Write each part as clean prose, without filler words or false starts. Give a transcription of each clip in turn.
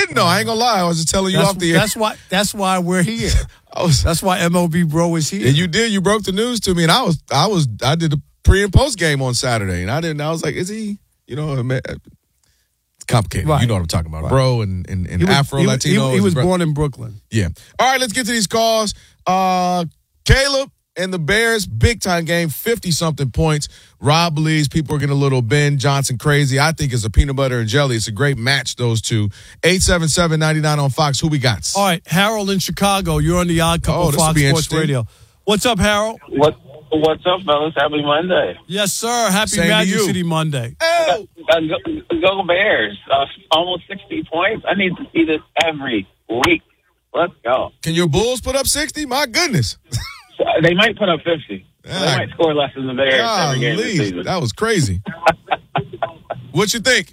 didn't know. I ain't gonna lie. I was just telling you off the air. That's why we're here. That's why MLB Bro is here. And you did. You broke the news to me, and I did the pre and post game on Saturday, and I was like, is he? It's complicated. Right. You know what I'm talking about, bro, and Afro Latino. He was born in Brooklyn. Yeah. All right, let's get to these calls. Caleb and the Bears, big time game, 50-something points. Rob believes people are getting a little Ben Johnson crazy. I think it's a peanut butter and jelly. It's a great match, those two. 877-99 on Fox. Who we got? All right, Harold in Chicago. You're on the Odd Couple Fox Sports Radio. What's up, Harold? What's up, fellas? Happy Monday. Yes, sir. Happy Same Magic City Monday. Go Bears. Almost 60 points. I need to see this every week. Let's go. Can your Bulls put up 60? My goodness. They might put up 50. They might score less than the Bears every game this season. That was crazy. What you think?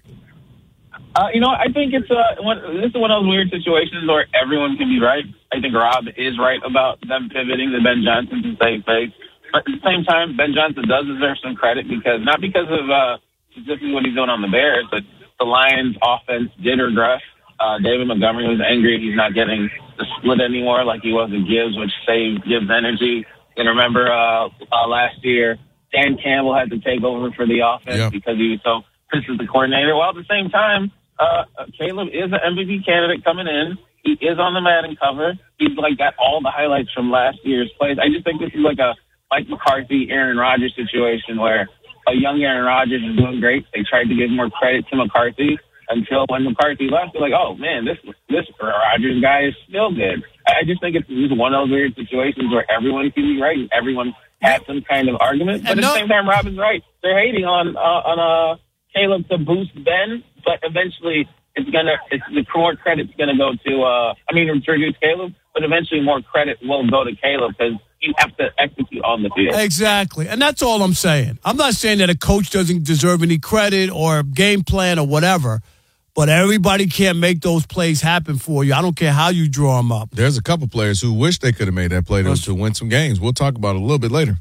I think this is one of those weird situations where everyone can be right. I think Rob is right about them pivoting to Ben Johnson to save face. But at the same time, Ben Johnson does deserve some credit not because of specifically what he's doing on the Bears, but the Lions' offense did regress. David Montgomery was angry he's not getting the split anymore like he was at Gibbs, which saved Gibbs' energy. And remember last year, Dan Campbell had to take over for the offense because he was so pissed at the coordinator. Well, at the same time, Caleb is an MVP candidate coming in. He is on the Madden cover. He's got all the highlights from last year's plays. I just think this is like a Mike McCarthy, Aaron Rodgers situation where a young Aaron Rodgers is doing great. They tried to give more credit to McCarthy until when McCarthy left, they're like, oh, man, this Rodgers guy is still good. I just think it's just one of those weird situations where everyone can be right and everyone has some kind of argument. But at the same time, Rob is right. They're hating on Caleb to boost Ben, but eventually the more credit's going to go to, introduce Caleb, but eventually more credit will go to Caleb because you have to execute on the field. Exactly. And that's all I'm saying. I'm not saying that a coach doesn't deserve any credit or game plan or whatever, but everybody can't make those plays happen for you. I don't care how you draw them up. There's a couple players who wish they could have made that play to win some games. We'll talk about it a little bit later.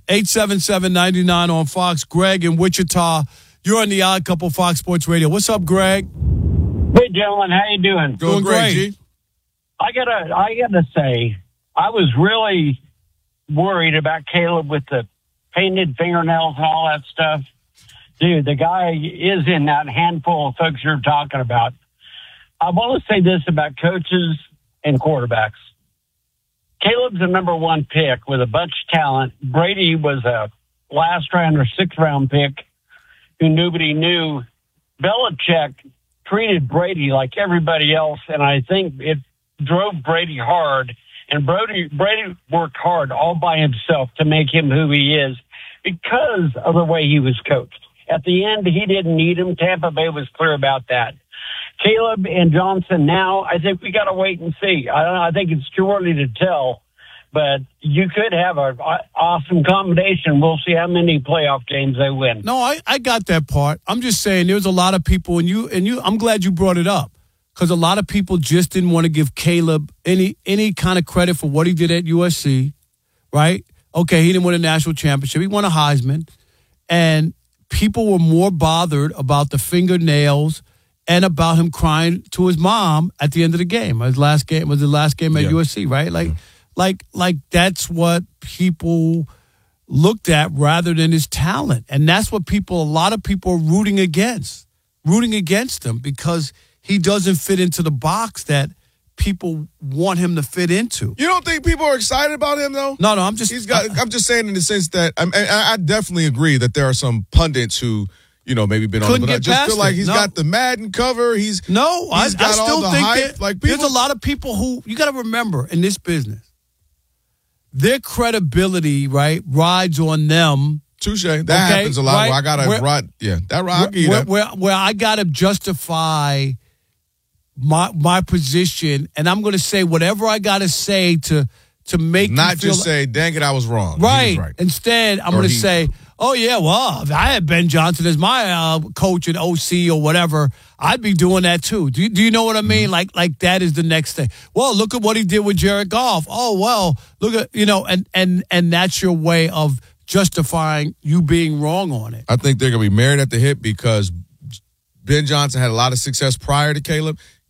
877-99 on Fox. Greg in Wichita. You're on the Odd Couple Fox Sports Radio. What's up, Greg? Hey, gentlemen. How you doing? Doing great. G. I gotta say, I was really worried about Caleb with the painted fingernails and all that stuff. Dude, the guy is in that handful of folks you're talking about. I want to say this about coaches and quarterbacks. Caleb's the number one pick with a bunch of talent. Brady was a last round or sixth round pick who nobody knew. Belichick treated Brady like everybody else, and I think it drove Brady hard. And Brady worked hard all by himself to make him who he is because of the way he was coached. At the end, he didn't need him. Tampa Bay was clear about that. Caleb and Johnson now, I think we got to wait and see. I think it's too early to tell, but you could have an awesome combination. We'll see how many playoff games they win. No, I got that part. I'm just saying there's a lot of people, and you. I'm glad you brought it up because a lot of people just didn't want to give Caleb any kind of credit for what he did at USC, right? Okay, he didn't win a national championship. He won a Heisman, and people were more bothered about the fingernails and about him crying to his mom at the end of the game. His last game was the last game at USC, right? Like that's what people looked at rather than his talent. And that's what a lot of people are rooting against him because he doesn't fit into the box that people want him to fit into. You don't think people are excited about him, though? No, I'm just saying in the sense that I definitely agree that there are some pundits who, maybe been on it, but I just feel like he's got the Madden cover. I still think that there's a lot of people who, you got to remember in this business, their credibility, right, rides on them. Touche. That happens a lot. Right? Where I gotta where I gotta justify my position, and I'm going to say whatever I got to say to make not just say, dang it, I was wrong. Right. Instead, I'm going to say, oh, yeah, well, if I had Ben Johnson as my coach and OC or whatever, I'd be doing that too. Do you know what I mean? Mm-hmm. Like that is the next thing. Well, look at what he did with Jared Goff. Oh, well, look at, and that's your way of justifying you being wrong on it. I think they're going to be married at the hip because Ben Johnson had a lot of success prior to Caleb.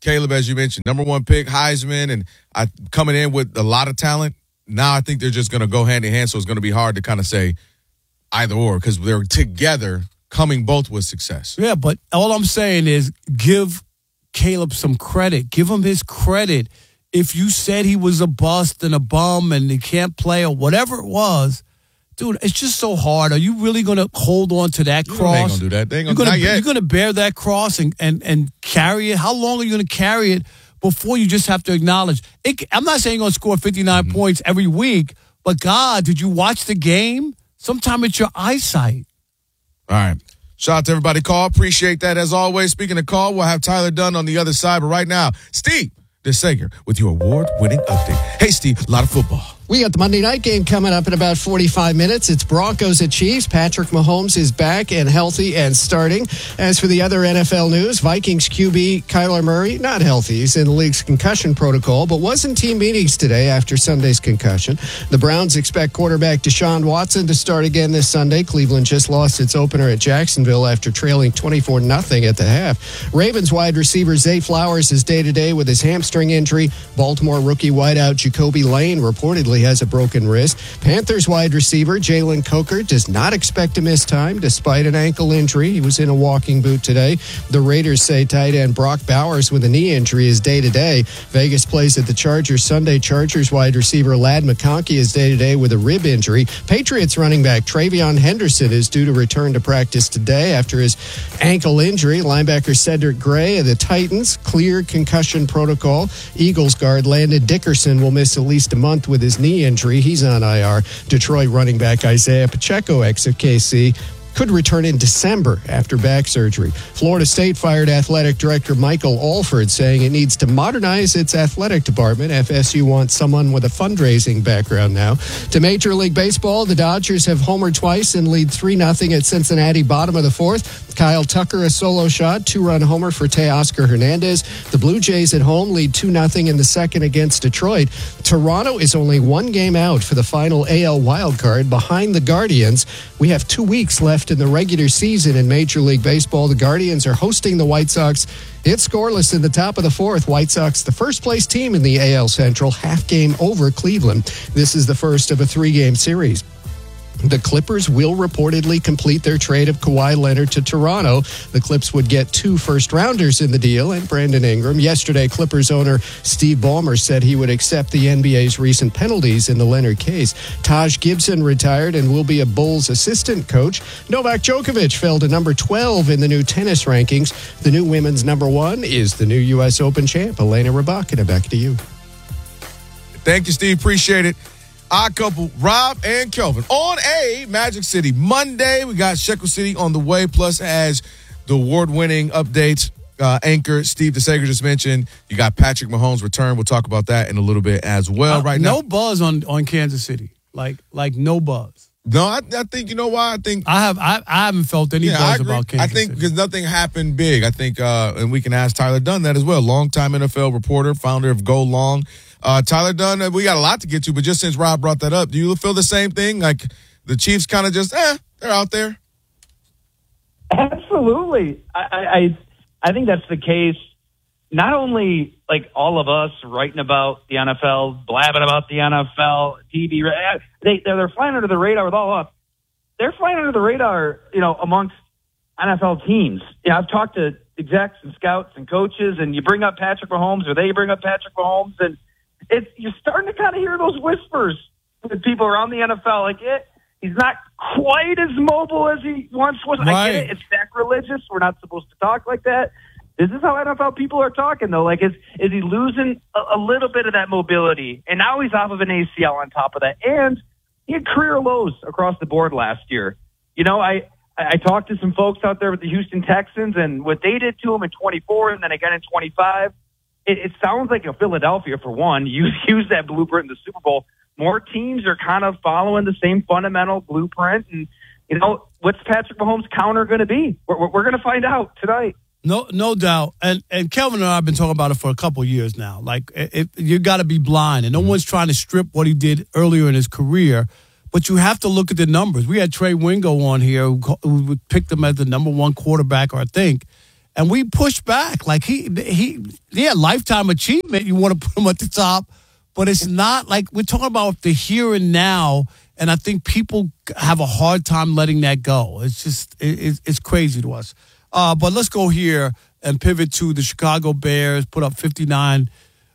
Caleb, as you mentioned, number one pick, Heisman, and coming in with a lot of talent. Now I think they're just going to go hand in hand, so it's going to be hard to kind of say either or because they're together coming both with success. Yeah, but all I'm saying is give Caleb some credit. Give him his credit. If you said he was a bust and a bum and he can't play or whatever it was, dude, it's just so hard. Are you really going to hold on to that cross? They ain't going to do that. They ain't going to do that yet. You're going to bear that cross and carry it? How long are you going to carry it before you just have to acknowledge? I'm not saying you're going to score 59 points every week, but God, did you watch the game? Sometime it's your eyesight. All right. Shout out to everybody call. Appreciate that. As always, speaking of call, we'll have Tyler Dunn on the other side. But right now, Steve DeSager with your award-winning update. Hey, Steve, a lot of football. We got the Monday night game coming up in about 45 minutes. It's Broncos at Chiefs. Patrick Mahomes is back and healthy and starting. As for the other NFL news, Vikings QB Kyler Murray, not healthy. He's in the league's concussion protocol, but was in team meetings today after Sunday's concussion. The Browns expect quarterback Deshaun Watson to start again this Sunday. Cleveland just lost its opener at Jacksonville after trailing 24-0 at the half. Ravens wide receiver Zay Flowers is day-to-day with his hamstring injury. Baltimore rookie wideout Jacoby Lane reportedly has a broken wrist. Panthers wide receiver Jalen Coker does not expect to miss time despite an ankle injury. He was in a walking boot today. The Raiders say tight end Brock Bowers with a knee injury is day-to-day. Vegas plays at the Chargers Sunday. Chargers wide receiver Ladd McConkey is day-to-day with a rib injury. Patriots running back Travion Henderson is due to return to practice today after his ankle injury. Linebacker Cedric Gray of the Titans cleared concussion protocol. Eagles guard Landon Dickerson will miss at least a month with his knee injury. He's on IR. Detroit running back Isaiah Pacheco, ex of KC, could return in December after back surgery. Florida State fired athletic director Michael Alford, saying it needs to modernize its athletic department. FSU wants someone with a fundraising background now. To Major League Baseball, the Dodgers have homered twice and lead 3-0 at Cincinnati, bottom of the fourth. Kyle Tucker, a solo shot, 2-run homer for Teoscar Hernandez. The Blue Jays at home lead 2-0 in the second against Detroit. Toronto is only one game out for the final AL wildcard behind the Guardians. We have 2 weeks left in the regular season in Major League Baseball. The Guardians are hosting the White Sox. It's scoreless in the top of the fourth. White Sox, the first-place team in the AL Central, half game over Cleveland. This is the first of a 3-game series. The Clippers will reportedly complete their trade of Kawhi Leonard to Toronto. The Clips would get 2 first-rounders in the deal and Brandon Ingram. Yesterday, Clippers owner Steve Ballmer said he would accept the NBA's recent penalties in the Leonard case. Taj Gibson retired and will be a Bulls assistant coach. Novak Djokovic fell to number 12 in the new tennis rankings. The new women's number 1 is the new U.S. Open champ, Elena Rybakina. Back to you. Thank you, Steve. Appreciate it. Odd couple, Rob and Kelvin on a Magic City Monday. We got Shekel City on the way, plus as the award-winning updates anchor Steve DeSager just mentioned, you got Patrick Mahomes' return. We'll talk about that in a little bit as well. Right now, no buzz on Kansas City, like no buzz. No, I think you know why. I think I haven't felt any buzz about Kansas City. I think because nothing happened big. I think, and we can ask Tyler Dunn that as well. Longtime NFL reporter, founder of Go Long. Tyler Dunn, we got a lot to get to, but just since Rob brought that up, do you feel the same thing? Like the Chiefs kind of just, they're out there? Absolutely. I think that's the case. Not only like all of us writing about the NFL, blabbing about the NFL, TV, they're flying under the radar with all of us. They're flying under the radar, amongst NFL teams. I've talked to execs and scouts and coaches, and you bring up Patrick Mahomes or they bring up Patrick Mahomes, and you're starting to kind of hear those whispers with people around the NFL. Like, he's not quite as mobile as he once was. Right. I get it. It's sacrilegious. We're not supposed to talk like that. This is how NFL people are talking, though. Like, is he losing a little bit of that mobility? And now he's off of an ACL on top of that. And he had career lows across the board last year. I talked to some folks out there with the Houston Texans, and what they did to him in 24 and then again in 25, it sounds like Philadelphia, for one, use that blueprint in the Super Bowl. More teams are kind of following the same fundamental blueprint. And, what's Patrick Mahomes' counter going to be? We're going to find out tonight. No doubt. And Kelvin and I have been talking about it for a couple of years now. Like, you got to be blind. And no one's trying to strip what he did earlier in his career. But you have to look at the numbers. We had Trey Wingo on here who picked him as the number 1 quarterback, I think. And we pushed back. Like, he lifetime achievement. You want to put him at the top. But it's not like we're talking about the here and now. And I think people have a hard time letting that go. It's just, it's crazy to us. But let's go here and pivot to the Chicago Bears, put up 59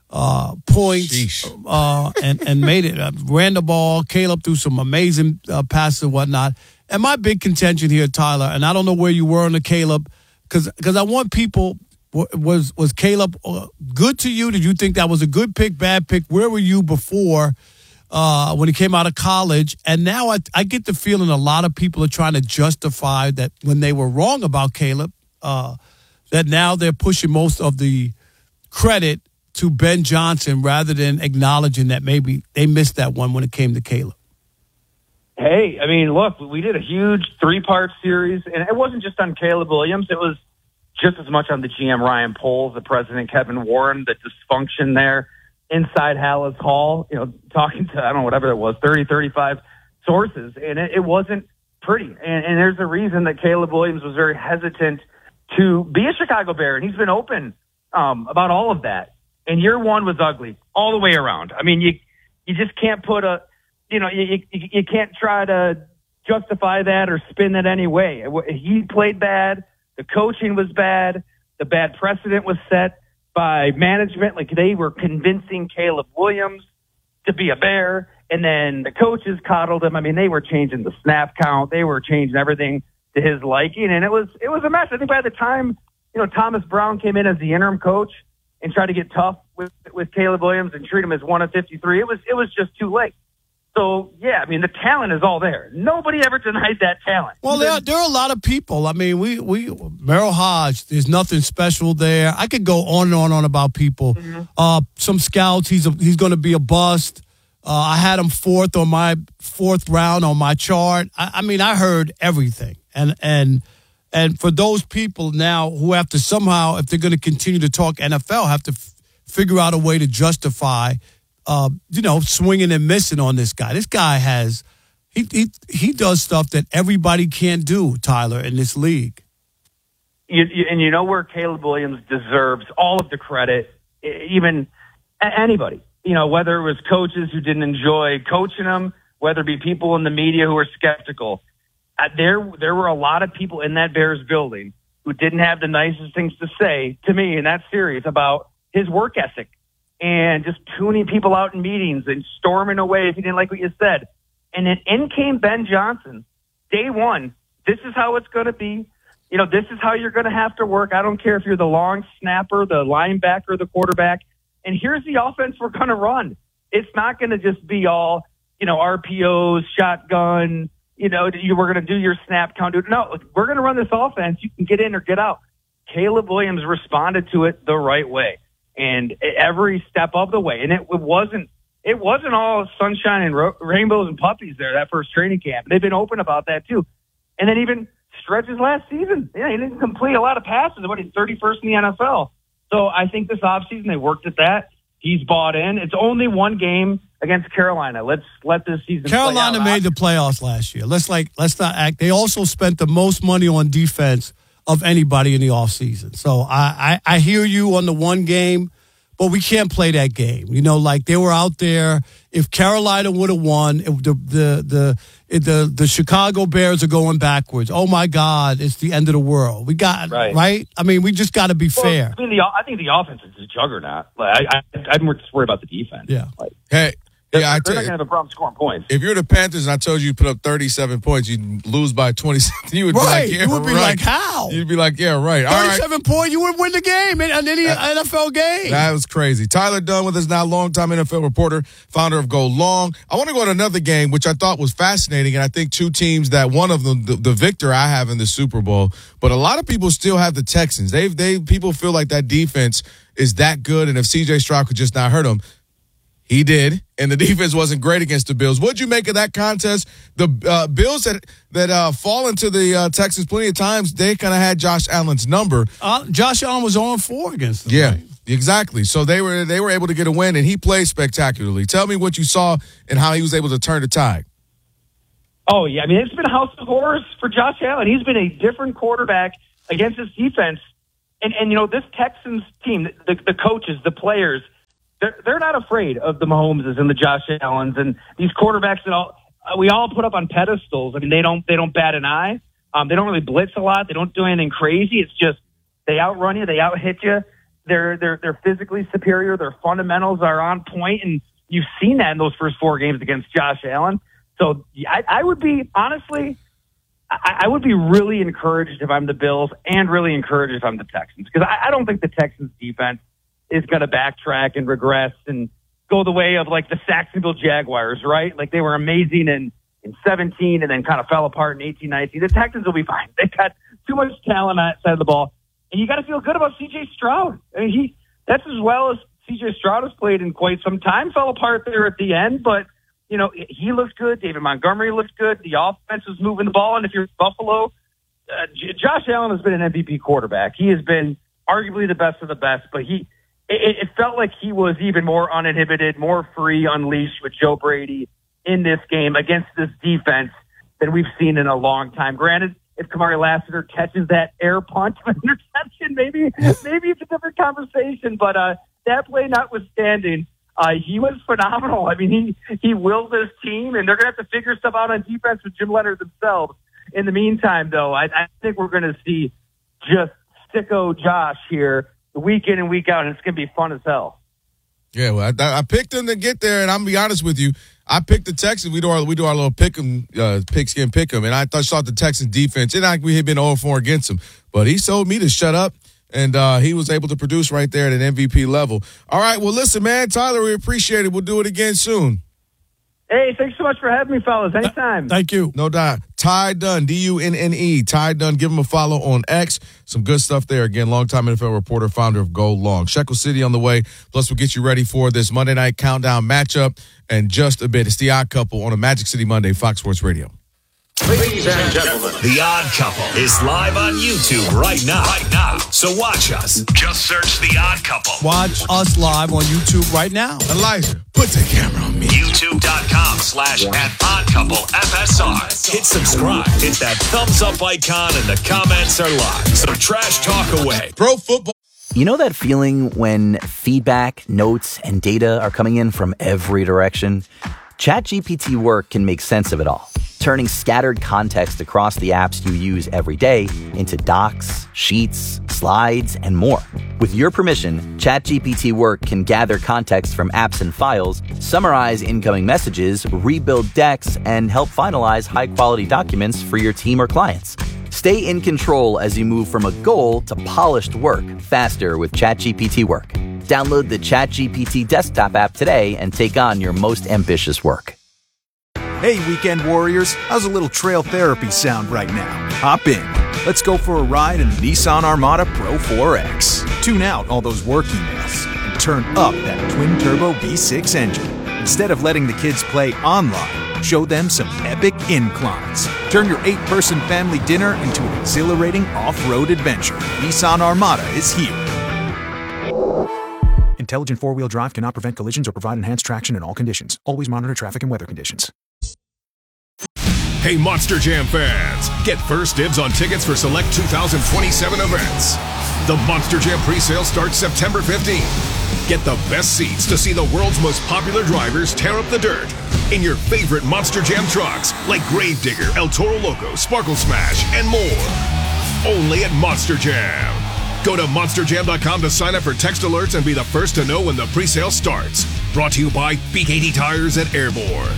points and made it. Ran the ball. Caleb threw some amazing passes and whatnot. And my big contention here, Tyler, and I don't know where you were on the Caleb, because I want people, was Caleb good to you? Did you think that was a good pick, bad pick? Where were you before when he came out of college? And now I get the feeling a lot of people are trying to justify that when they were wrong about Caleb, that now they're pushing most of the credit to Ben Johnson rather than acknowledging that maybe they missed that one when it came to Caleb. Hey, I mean, look, we did a huge 3-part series, and it wasn't just on Caleb Williams. It was just as much on the GM Ryan Poles, the president Kevin Warren, the dysfunction there inside Hallis Hall, talking to, I don't know, whatever it was, 30, 35 sources, and it wasn't pretty. And there's a reason that Caleb Williams was very hesitant to be a Chicago Bear, and he's been open about all of that. And year one was ugly all the way around. I mean, you just can't put you can't try to justify that or spin that any way. He played bad. The coaching was bad. The bad precedent was set by management. Like, they were convincing Caleb Williams to be a Bear, and then the coaches coddled him. I mean, they were changing the snap count. They were changing everything to his liking, and it was a mess. I think by the time, Thomas Brown came in as the interim coach and tried to get tough with Caleb Williams and treat him as one of 53, it was just too late. So, yeah, I mean, the talent is all there. Nobody ever denied that talent. Well, there are a lot of people. I mean, Merrill Hodge, there's nothing special there. I could go on and on about people. Mm-hmm. Some scouts, he's going to be a bust. I had him fourth on my fourth round on my chart. I mean, I heard everything. And for those people now who have to somehow, if they're going to continue to talk NFL, have to figure out a way to justify swinging and missing on this guy. This guy has, he does stuff that everybody can't do, Tyler, in this league. And you know where Caleb Williams deserves all of the credit, even anybody, whether it was coaches who didn't enjoy coaching him, whether it be people in the media who were skeptical. There were a lot of people in that Bears building who didn't have the nicest things to say to me in that series about his work ethic. And just tuning people out in meetings and storming away if you didn't like what you said. And then in came Ben Johnson. Day one, this is how it's going to be. This is how you're going to have to work. I don't care if you're the long snapper, the linebacker, the quarterback. And here's the offense we're going to run. It's not going to just be all, RPOs, shotgun, we're going to do your snap count. No, we're going to run this offense. You can get in or get out. Caleb Williams responded to it the right way. And every step of the way. And it wasn't all sunshine and rainbows and puppies there, that first training camp. They've been open about that, too. And then even stretches last season. Yeah, he didn't complete a lot of passes. He's 31st in the NFL. So I think this offseason they worked at that. He's bought in. It's only one game against Carolina. Let's let this season Carolina play out. Made the playoffs last year. Let's not act. They also spent the most money on defense of anybody in the offseason. So I hear you on the one game, but we can't play that game. They were out there. If Carolina would have won, the Chicago Bears are going backwards. Oh my God, it's the end of the world. We got right. I mean, we just got to be fair. I think the offense is a juggernaut. I'm more worried about the defense. Yeah. Hey. They're not going to have a problem scoring points. If you're the Panthers and I told you put up 37 points, you'd lose by 27. You would be like, yeah, you would be like, how? You'd be like, yeah, right. 37 points, you would win the game in any NFL game. That was crazy. Tyler Dunn with us now, longtime NFL reporter, founder of Go Long. I want to go to another game, which I thought was fascinating, and I think two teams that one of them, the victor I have in the Super Bowl, but a lot of people still have the Texans. People feel like that defense is that good, and if C.J. Stroud could just not hurt them, he did, and the defense wasn't great against the Bills. What'd you make of that contest? The Bills that fall into the Texans plenty of times, they kind of had Josh Allen's number. Josh Allen was 0-4 against them. Yeah, right? Exactly. So they were able to get a win, and he played spectacularly. Tell me what you saw and how he was able to turn the tide. Oh, yeah. I mean, it's been a house of horrors for Josh Allen. He's been a different quarterback against his defense And this Texans team, the coaches, the players, they're not afraid of the Mahomeses and the Josh Allens and these quarterbacks that we all put up on pedestals. I mean, they don't bat an eye. They don't really blitz a lot. They don't do anything crazy. It's just they outrun you, they out hit you. They're physically superior. Their fundamentals are on point, and you've seen that in those first 4 games against Josh Allen. So I would be honestly. I would be really encouraged if I'm the Bills and really encouraged if I'm the Texans, because I don't think the Texans defense is going to backtrack and regress and go the way of like the Jacksonville Jaguars, right? Like they were amazing in 17 and then kind of fell apart in 18, 19. The Texans will be fine. They've got too much talent on that side of the ball. And you got to feel good about C.J. Stroud. I mean, that's as well as C.J. Stroud has played in quite some time. Fell apart there at the end, but he looked good. David Montgomery looked good. The offense was moving the ball. And if you're Buffalo, Josh Allen has been an MVP quarterback. He has been arguably the best of the best, but it felt like he was even more uninhibited, more free, unleashed with Joe Brady in this game against this defense than we've seen in a long time. Granted, if Kamari Lassiter catches that air punt of interception, maybe it's a different conversation, but that play notwithstanding, he was phenomenal. I mean, he willed this team, and they're going to have to figure stuff out on defense with Jim Leonard themselves. In the meantime, though, I think we're going to see just sicko Josh here week in and week out, and it's going to be fun as hell. Yeah, well, I picked them to get there, and I'm going to be honest with you. I picked the Texans. We do our little pigskin pick 'em, and I thought the Texans defense, and we had been 0-4 against them, but he told me to shut up. And he was able to produce right there at an MVP level. All right, well, listen, man, Tyler, we appreciate it. We'll do it again soon. Hey, thanks so much for having me, fellas. Anytime. Thank you. No doubt. Ty Dunne, Dunne. Ty Dunne, give him a follow on X. Some good stuff there. Again, longtime NFL reporter, founder of Gold Long. Shekel City on the way. Plus, we'll get you ready for this Monday Night Countdown matchup in just a bit. It's The Odd Couple on a Magic City Monday, Fox Sports Radio. Ladies and gentlemen, The Odd Couple is live on YouTube right now. So watch us. Just search The Odd Couple. Watch us live on YouTube right now. Elijah, put the camera on me. YouTube.com/@OddCoupleFSR. Hit subscribe. Hit that thumbs up icon, and the comments are live. So trash talk away. Pro football. You know that feeling when feedback, notes, and data are coming in from every direction? ChatGPT Work can make sense of it all, turning scattered context across the apps you use every day into docs, sheets, slides, and more. With your permission, ChatGPT Work can gather context from apps and files, summarize incoming messages, rebuild decks, and help finalize high-quality documents for your team or clients. Stay in control as you move from a goal to polished work faster with ChatGPT Work. Download the ChatGPT desktop app today and take on your most ambitious work. Hey, weekend warriors, how's a little trail therapy sound right now? Hop in. Let's go for a ride in the Nissan Armada Pro 4X. Tune out all those work emails and turn up that twin-turbo V6 engine. Instead of letting the kids play online, show them some epic inclines. Turn your 8-person family dinner into an exhilarating off-road adventure. Nissan Armada is here. Intelligent four-wheel drive cannot prevent collisions or provide enhanced traction in all conditions. Always monitor traffic and weather conditions. Hey, Monster Jam fans, get first dibs on tickets for select 2027 events. The Monster Jam presale starts September 15th. Get the best seats to see the world's most popular drivers tear up the dirt in your favorite Monster Jam trucks like Gravedigger, El Toro Loco, Sparkle Smash, and more. Only at Monster Jam. Go to monsterjam.com to sign up for text alerts and be the first to know when the presale starts. Brought to you by BKD Tires at Airborne.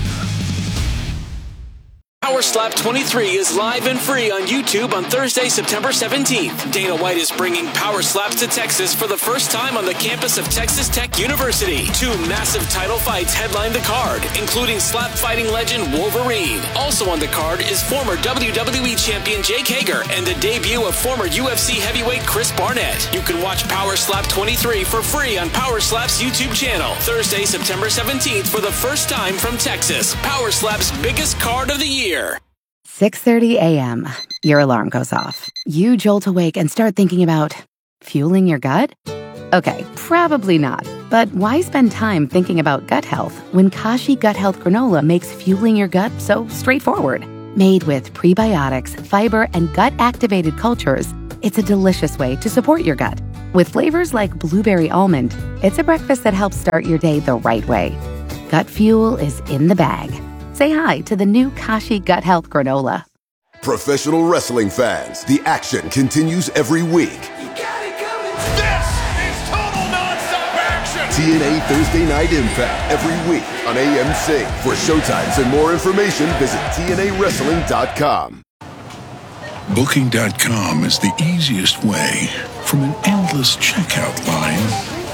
Power Slap 23 is live and free on YouTube on Thursday, September 17th. Dana White is bringing Power Slaps to Texas for the first time on the campus of Texas Tech University. 2 massive title fights headline the card, including slap fighting legend Wolverine. Also on the card is former WWE champion Jake Hager and the debut of former UFC heavyweight Chris Barnett. You can watch Power Slap 23 for free on Power Slap's YouTube channel. Thursday, September 17th for the first time from Texas. Power Slap's biggest card of the year. 6:30 a.m. Your alarm goes off. You jolt awake and start thinking about fueling your gut? Okay, probably not. But why spend time thinking about gut health when Kashi Gut Health Granola makes fueling your gut so straightforward? Made with prebiotics, fiber, and gut-activated cultures, It's a delicious way to support your gut. With flavors like blueberry almond, it's a breakfast that helps start your day the right way. Gut Fuel is in the bag. Say hi to the new Kashi Gut Health Granola. Professional wrestling fans, the action continues every week. This is total nonstop action! TNA Thursday Night Impact every week on AMC. For showtimes and more information, visit TNAWrestling.com. Booking.com is the easiest way from an endless checkout line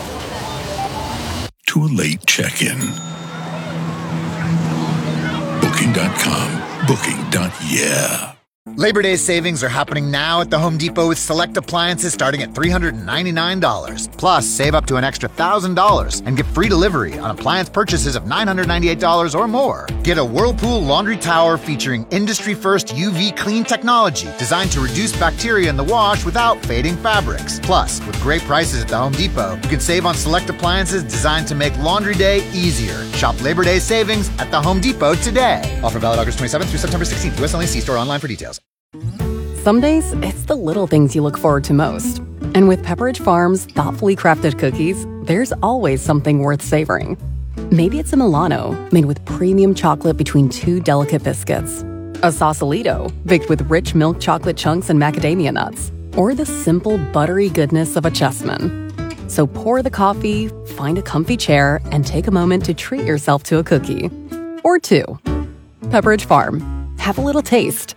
to a late check-in. Booking.com. Booking.yeah. Labor Day savings are happening now at the Home Depot with select appliances starting at $399. Plus, save up to an extra $1,000 and get free delivery on appliance purchases of $998 or more. Get a Whirlpool laundry tower featuring industry-first UV clean technology designed to reduce bacteria in the wash without fading fabrics. Plus, with great prices at the Home Depot, you can save on select appliances designed to make laundry day easier. Shop Labor Day savings at the Home Depot today. Offer valid August 27th through September 16th. US only. See store online for details. Some days, it's the little things you look forward to most. And with Pepperidge Farm's thoughtfully crafted cookies, there's always something worth savoring. Maybe it's a Milano, made with premium chocolate between two delicate biscuits. A Sausalito, baked with rich milk chocolate chunks and macadamia nuts. Or the simple, buttery goodness of a Chessman. So pour the coffee, find a comfy chair, and take a moment to treat yourself to a cookie. Or two. Pepperidge Farm. Have a little taste.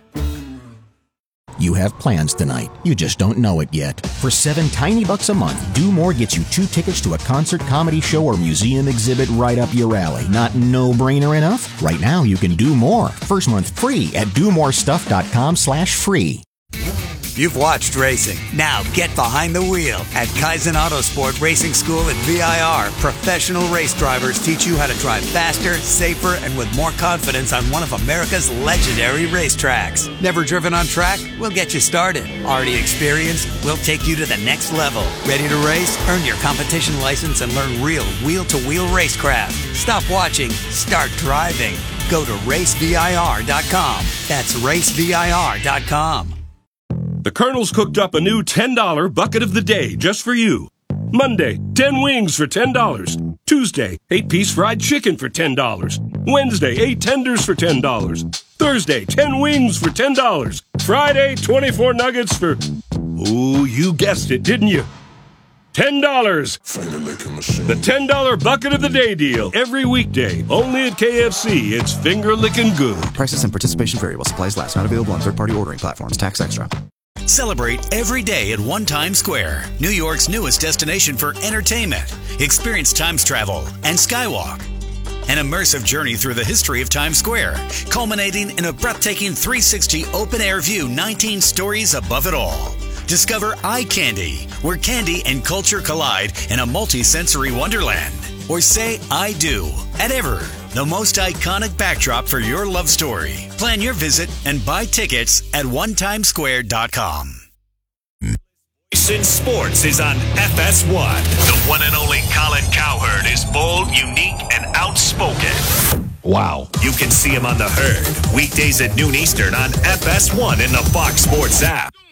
You have plans tonight. You just don't know it yet. For $7 tiny bucks a month, Do More gets you 2 tickets to a concert, comedy show, or museum exhibit right up your alley. Not no-brainer enough? Right now, you can do more. First month free at domorestuff.com/free. You've watched racing. Now get behind the wheel at Kaizen Autosport Racing School at VIR. Professional race drivers teach you how to drive faster, safer, and with more confidence on one of America's legendary racetracks. Never driven on track? We'll get you started. Already experienced? We'll take you to the next level. Ready to race? Earn your competition license and learn real wheel-to-wheel racecraft. Stop watching. Start driving. Go to racevir.com. That's racevir.com. The Colonel's cooked up a new $10 bucket of the day just for you. Monday, 10 wings for $10. Tuesday, 8-piece fried chicken for $10. Wednesday, 8 tenders for $10. Thursday, 10 wings for $10. Friday, 24 nuggets for... Ooh, you guessed it, didn't you? $10. The $10 bucket of the day deal. Every weekday. Only at KFC. It's finger-licking good. Prices and participation vary while supplies last. Not available on third-party ordering platforms. Tax extra. Celebrate every day at One Times Square, New York's newest destination for entertainment. Experience Times Travel and Skywalk. An immersive journey through the history of Times Square, culminating in a breathtaking 360 open-air view 19 stories above it all. Discover Eye Candy, where candy and culture collide in a multi-sensory wonderland. Or say I do at Ever, the most iconic backdrop for your love story. Plan your visit and buy tickets at onetimesquare.com. Since Sports is on FS1. The one and only Colin Cowherd is bold, unique, and outspoken. Wow. You can see him on The Herd, weekdays at noon Eastern on FS1 in the Fox Sports app.